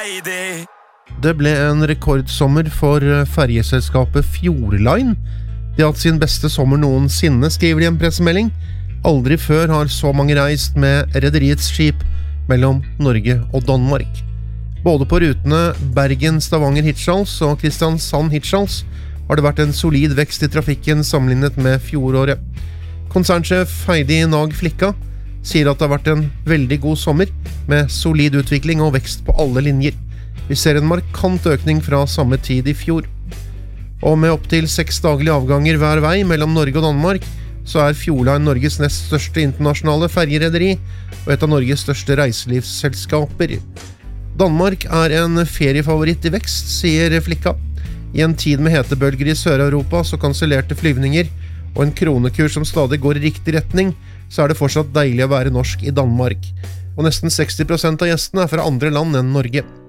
Heidi. Det ble en rekordsommer for ferjeselskapet Fjordline. De har hatt sin beste sommer noensinne, skriver de i en pressemelding. Aldri før har så mange reist med rederiets skip mellom Norge og Danmark. Både på rutene Bergen-Stavanger-Hirtshals og Kristiansand-Hirtshals har det vært en solid vekst i trafikken sammenlignet med fjoråret. Konsernsjef Heidi Nag Flikka sier at det har vært en veldig god sommer med solid utvikling og vekst på alle linjer. Vi ser en markant økning fra samme tid i fjor. Og med opp til 6 daglige avganger hver vei mellom Norge og Danmark, så er Fjordline Norges nest største internasjonale ferjerederi og et av Norges største reiselivsselskaper. Danmark er en feriefavoritt i vekst, sier Flikka. I en tid med hetebølger i Sør-Europa så kansellerte flyvninger og en kronekurs som stadig går i riktig retning, så er det fortsatt deilig å være norsk i Danmark. Og nesten 60% av gjestene er fra andre land enn Norge.